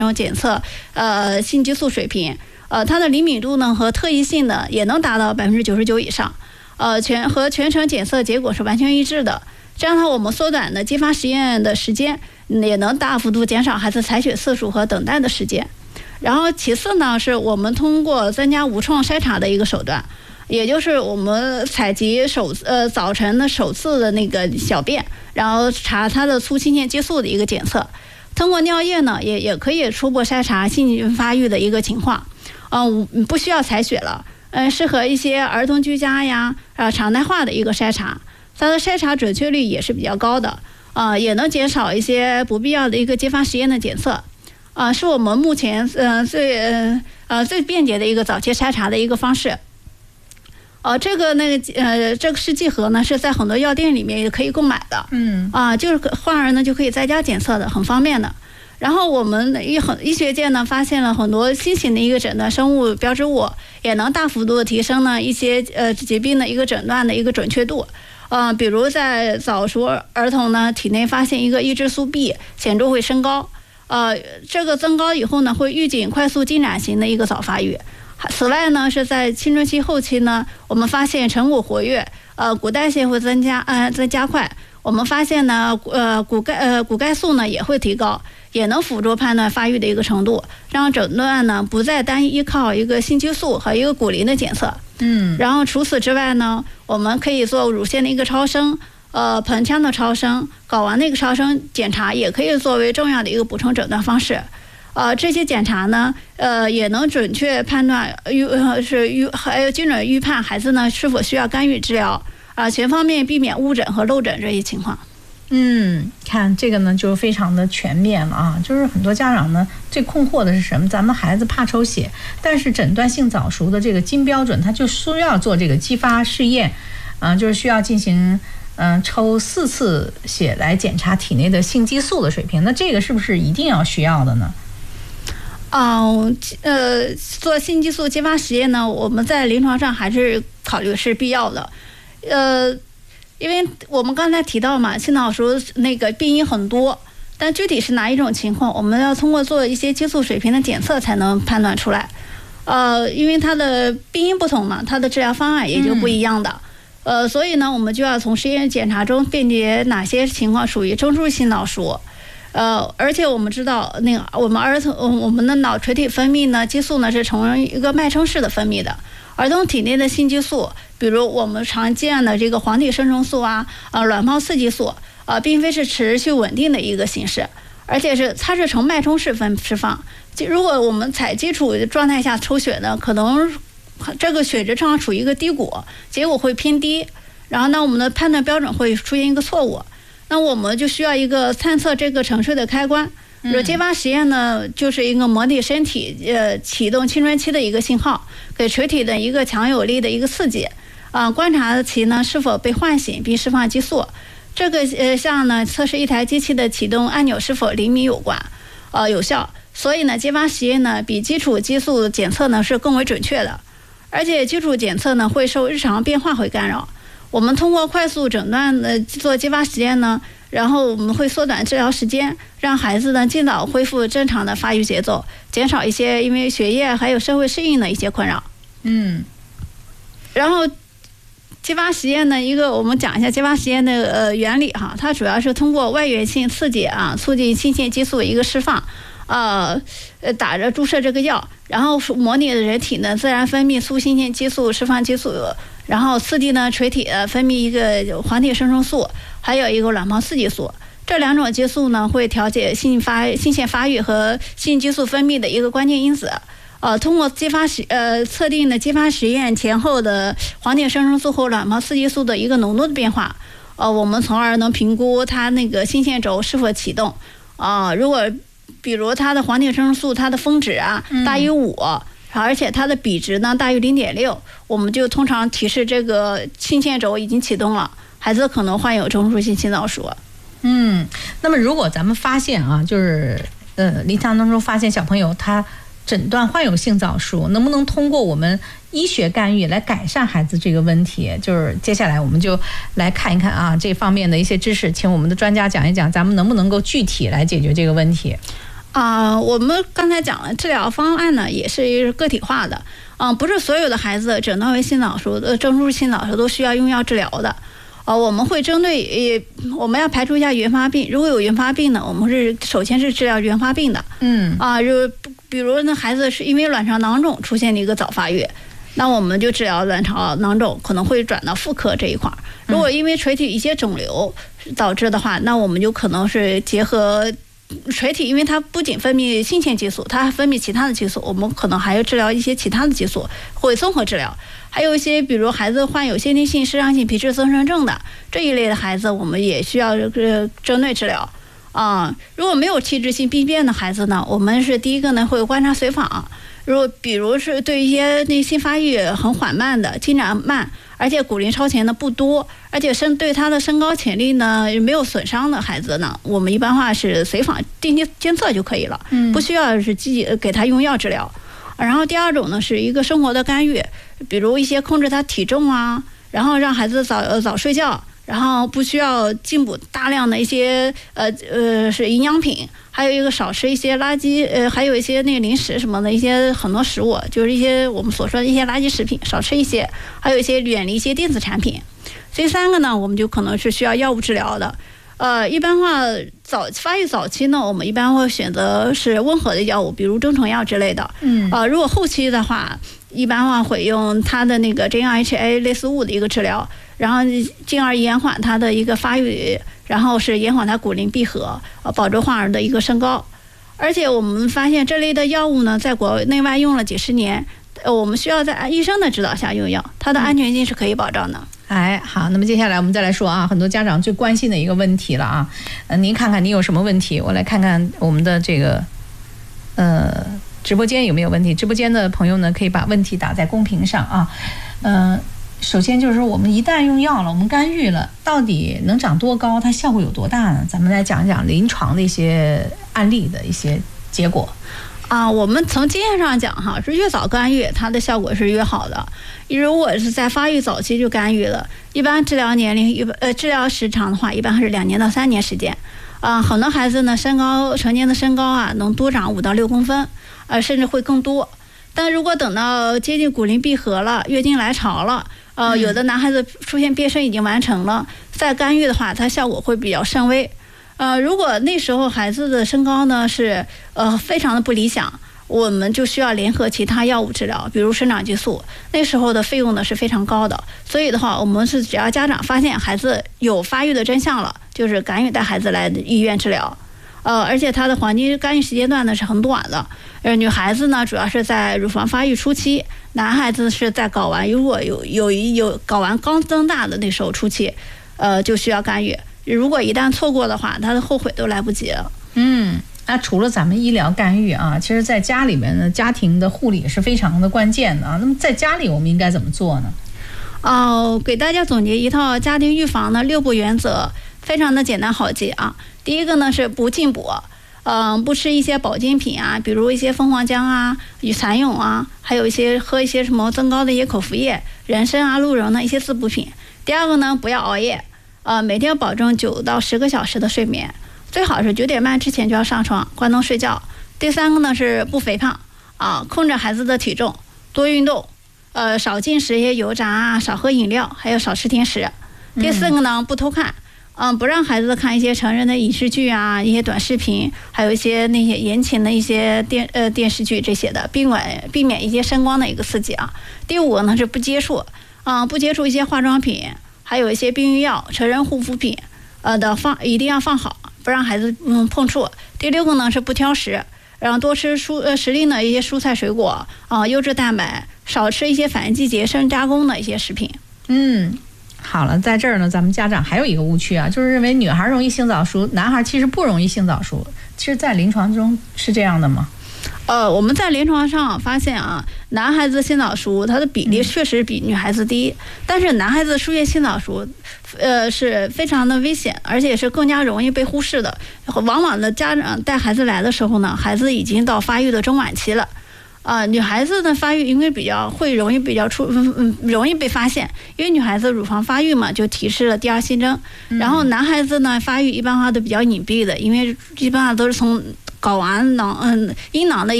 检测性激素水平，它的灵敏度呢和特异性呢也能达到99%以上，和全程检测结果是完全一致的。这样的话，我们缩短的激发实验的时间，也能大幅度减少孩子采血次数和等待的时间。然后其次呢，是我们通过增加无创筛查的一个手段，也就是我们采集早晨的首次的那个小便，然后查它的促性腺激素的一个检测。通过尿液呢，也可以初步筛查性发育的一个情况。不需要采血了。适合一些儿童居家呀，常态化的一个筛查。它的筛查准确率也是比较高的，也能减少一些不必要的一个激发实验的检测，是我们目前最便捷的一个早期筛查的一个方式。这个试剂盒呢是在很多药店里面也可以购买的，就是患儿呢就可以在家检测的，很方便的。然后我们医学界呢发现了很多新型的一个诊断生物标志物，也能大幅度的提升呢一些疾病的一个诊断的一个准确度。比如在早熟儿童呢体内发现一个抑制素 B 显著会升高，这个增高以后呢会预警快速进展型的一个早发育。此外呢是在青春期后期呢，我们发现成骨活跃，骨代谢会增加快。我们发现呢骨钙素呢也会提高，也能辅助判断发育的一个程度，让诊断呢不再单依靠一个性激素和一个骨龄的检测。然后除此之外呢，我们可以做乳腺的一个超声，盆腔的超声，睾丸的一个超声检查，也可以作为重要的一个补充诊断方式。这些检查呢，也能准确判断还有精准预判孩子呢是否需要干预治疗，全方面避免误诊和漏诊这些情况。 看这个呢就非常的全面了啊！就是很多家长呢最困惑的是什么？咱们孩子怕抽血，但是诊断性早熟的这个金标准，它就需要做这个激发试验，就是需要进行抽4次血来检查体内的性激素的水平。那这个是不是一定要需要的呢？ 做性激素激发实验呢，我们在临床上还是考虑是必要的。因为我们刚才提到嘛，性早熟那个病因很多，但具体是哪一种情况，我们要通过做一些激素水平的检测才能判断出来。因为它的病因不同嘛，它的治疗方案也就不一样的。所以呢，我们就要从实验检查中辨别哪些情况属于中枢性早熟。而且我们知道，那个我们的脑垂体分泌呢，激素呢是呈一个脉冲式的分泌的。儿童体内的性激素，比如我们常见的这个黄体生成素卵泡刺激素，并非是持续稳定的一个形式，而且它是呈脉冲式释放。如果我们采基础状态下抽血呢，可能这个血值正好处于一个低谷，结果会偏低，然后呢，我们的判断标准会出现一个错误。那我们就需要一个探测这个沉睡的开关。激发实验呢，就是一个模拟身体启动青春期的一个信号，给垂体的一个强有力的一个刺激，观察其呢是否被唤醒并释放激素。这个项呢测试一台机器的启动按钮是否灵敏有效。所以呢，激发实验呢比基础激素检测呢是更为准确的，而且基础检测呢会受日常变化会干扰。我们通过快速诊断做激发实验呢，然后我们会缩短治疗时间，让孩子呢尽早恢复正常的发育节奏，减少一些因为学业还有社会适应的一些困扰。然后激发实验呢，我们讲一下激发实验的原理哈，它主要是通过外源性刺激促进性腺激素的一个释放，打着注射这个药，然后模拟的人体呢自然分泌促性腺激素释放激素，然后刺激呢垂体分泌一个黄体生成素，还有一个卵泡刺激素。这两种激素呢会调节性腺发育和性激素分泌的一个关键因子。通过测定的激发实验前后的黄体生成素和卵泡刺激素的一个浓度的变化，我们从而能评估它那个性腺轴是否启动。如果比如它的黄体生成素它的峰值大于5，而且它的比值呢大于0.6，我们就通常提示这个性腺轴已经启动了，孩子可能患有中枢性性早熟。 那么如果咱们发现就是临床当中发现小朋友他诊断患有性早熟，能不能通过我们医学干预来改善孩子这个问题？就是接下来我们就来看一看这方面的一些知识，请我们的专家讲一讲，咱们能不能够具体来解决这个问题？ 我们刚才讲了，治疗方案呢也是个体化的，不是所有的孩子诊断为心脑瘤中枢性脑瘤都需要用药治疗的。我们会针对我们要排除一下原发病，如果有原发病呢，我们首先是治疗原发病的。比如那孩子是因为卵巢囊肿出现了一个早发育，那我们就治疗卵巢囊肿，可能会转到妇科这一块。如果因为垂体一些肿瘤导致的话，那我们就可能是结合垂体，因为它不仅分泌性腺激素，它还分泌其他的激素，我们可能还要治疗一些其他的激素，会综合治疗。还有一些比如孩子患有先天性湿胀性皮质增生症的这一类的孩子，我们也需要针对治疗。如果没有器质性病变的孩子呢，我们是第一个呢会观察随访。比如是对一些那性发育很缓慢的、进展慢，而且骨龄超前的不多，而且对他的身高潜力呢没有损伤的孩子呢，我们一般话是随访定期监测就可以了，不需要是给他用药治疗。然后第二种呢是一个生活的干预，比如一些控制他体重啊，然后让孩子早睡觉，然后不需要进补大量的一些是营养品，还有一个少吃一些垃圾，还有一些那个零食什么的，一些很多食物就是一些我们所说的一些垃圾食品少吃一些，还有一些远离一些电子产品。第三个呢，我们就可能是需要药物治疗的。一般话发育早期呢，我们一般会选择是温和的药物，比如中成药之类的。如果后期的话，一般话会用它的那个 GnRHA 类似物的一个治疗，然后进而延缓它的一个发育，然后是延缓它骨龄闭合，保证患儿的一个身高。而且我们发现这类的药物呢，在国内外用了几十年，我们需要在医生的指导下用药，它的安全性是可以保障的。 好，那么接下来我们再来说啊，很多家长最关心的一个问题了啊，您看看您有什么问题？我来看看我们的这个直播间有没有问题？直播间的朋友呢，可以把问题打在公屏上啊。首先就是说，我们一旦用药了，我们干预了，到底能长多高？它效果有多大呢？咱们来讲一讲临床的一些案例的一些结果。 我们从经验上讲哈，是越早干预，它的效果是越好的。如果是在发育早期就干预了，一般治疗年龄治疗时长的话，一般是2年到3年时间。很多孩子呢，成年的身高啊，能多长5到6公分，甚至会更多。但如果等到接近骨龄闭合了，月经来潮了，有的男孩子出现变声已经完成了，再干预的话，它效果会比较甚微。如果那时候孩子的身高呢是非常的不理想，我们就需要联合其他药物治疗，比如生长激素，那时候的费用呢是非常高的。所以的话，我们是只要家长发现孩子有发育的征象了，就是赶紧带孩子来医院治疗。而且它的黄金干预时间段呢是很短的。女孩子呢主要是在乳房发育初期，男孩子是在睾丸如果有睾丸刚增大的那时候初期，就需要干预。如果一旦错过的话，他的后悔都来不及了。 那除了咱们医疗干预啊，其实在家里面呢，家庭的护理是非常的关键的啊。那么在家里我们应该怎么做呢？ 给大家总结一套家庭预防的6步原则，非常的简单好记啊。第一个呢是不进补，不吃一些保健品啊，比如一些蜂皇浆啊、与蚕蛹啊，还有喝一些什么增高的一些口服液、人参啊、鹿茸的一些滋补品。第二个呢，不要熬夜。每天保证9到10个小时的睡眠，最好是9点半之前就要上床关灯睡觉。第三个呢是不肥胖控制孩子的体重，多运动，少进食一些油炸啊，少喝饮料，还有少吃甜食。第四个呢不偷看，不让孩子看一些成人的影视剧啊，一些短视频，还有一些那些言情的一些电视剧这些的，避免一些声光的一个刺激啊。第五个呢是不接触一些化妆品，还有一些避孕药、成人护肤品，一定要放好，不让孩子碰触。第6个呢是不挑食，然后多吃时令的一些蔬菜水果优质蛋白，少吃一些反季节生加工的一些食品。 好了，在这儿呢，咱们家长还有一个误区啊，就是认为女孩容易性早熟，男孩其实不容易性早熟。其实，在临床中是这样的吗？ 我们在临床上发现啊，男孩子性早熟它的比例确实比女孩子低，但是男孩子出现性早熟，是非常的危险，而且是更加容易被忽视的。往往的家长带孩子来的时候呢，孩子已经到发育的中晚期了。女孩子的发育因为容易被发现，因为女孩子乳房发育嘛，就提示了第二性征。然后男孩子呢发育一般化都比较隐蔽的，因为一般化都是从睾丸囊阴囊的